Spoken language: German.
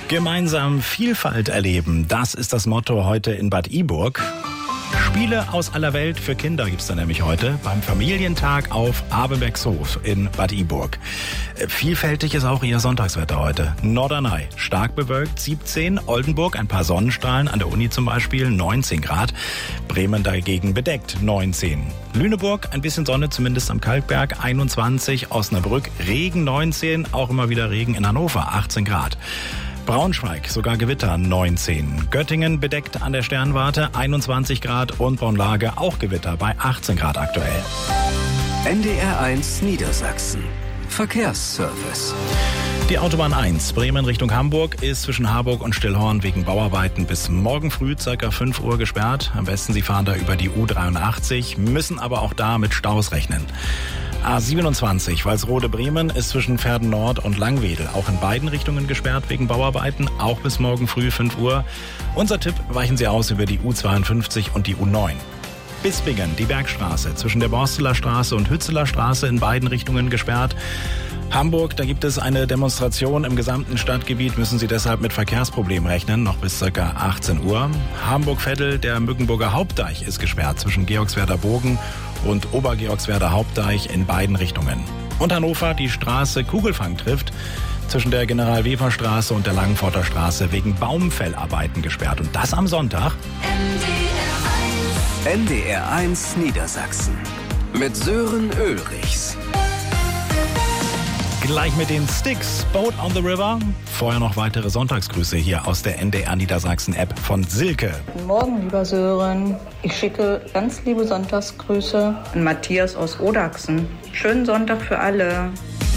Gemeinsam Vielfalt erleben, das ist das Motto heute in Bad Iburg. Spiele aus aller Welt für Kinder gibt's da nämlich heute beim Familientag auf Abenbergshof in Bad Iburg. Vielfältig ist auch ihr Sonntagswetter heute. Norderney stark bewölkt 17, Oldenburg ein paar Sonnenstrahlen, an der Uni zum Beispiel 19 Grad, Bremen dagegen bedeckt 19. Lüneburg ein bisschen Sonne, zumindest am Kalkberg 21, Osnabrück Regen 19, auch immer wieder Regen in Hannover 18 Grad. Braunschweig sogar Gewitter 19. Göttingen bedeckt an der Sternwarte 21 Grad und Braunlage auch Gewitter bei 18 Grad aktuell. NDR1 Niedersachsen. Verkehrsservice. Die Autobahn 1 Bremen Richtung Hamburg ist zwischen Harburg und Stillhorn wegen Bauarbeiten bis morgen früh ca. 5 Uhr gesperrt. Am besten Sie fahren da über die U83, müssen aber auch da mit Staus rechnen. A27 Walsrode-Bremen ist zwischen Verden Nord und Langwedel auch in beiden Richtungen gesperrt wegen Bauarbeiten, auch bis morgen früh 5 Uhr. Unser Tipp, weichen Sie aus über die U52 und die U9. Bispingen, die Bergstraße zwischen der Borsteler Straße und Hützeler Straße in beiden Richtungen gesperrt. Hamburg, da gibt es eine Demonstration im gesamten Stadtgebiet, müssen Sie deshalb mit Verkehrsproblemen rechnen, noch bis ca. 18 Uhr. Hamburg-Veddel, der Mückenburger Hauptdeich ist gesperrt zwischen Georgswerder Bogen und Obergeorgswerder Hauptdeich in beiden Richtungen. Und Hannover, die Straße Kugelfang trifft, zwischen der General-Wefer-Straße und der Langenforter Straße wegen Baumfellarbeiten gesperrt. Und das am Sonntag. NDR1 Niedersachsen mit Sören Ulrichs. Gleich mit den Sticks, Boat on the River. Vorher noch weitere Sonntagsgrüße hier aus der NDR Niedersachsen App von Silke. Guten Morgen, lieber Sören. Ich schicke ganz liebe Sonntagsgrüße an Matthias aus Odachsen. Schönen Sonntag für alle.